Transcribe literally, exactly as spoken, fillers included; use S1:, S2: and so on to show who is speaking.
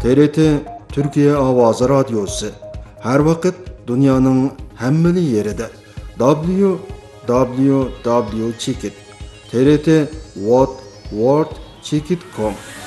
S1: T R T Türkiye Avazı Radyosu. Her vakit dünyanın hemmeli yerinde. w w w nokta t r t world chekit nokta com